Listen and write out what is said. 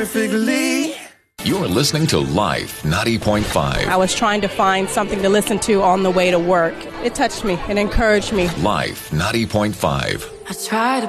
perfectly. You're listening to Life 90.5. I was trying to find something to listen to on the way to work. It touched me and encouraged me. Life 90.5. I try to